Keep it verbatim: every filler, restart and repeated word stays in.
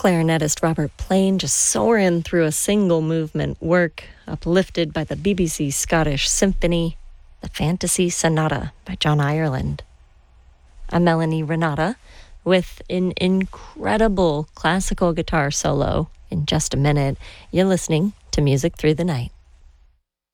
clarinetist Robert Plain just soaring through a single movement work uplifted by the B B C Scottish Symphony, the Fantasy Sonata by John Ireland. I'm Melanie Renata with an incredible classical guitar solo in just a minute. You're listening to Music Through the Night.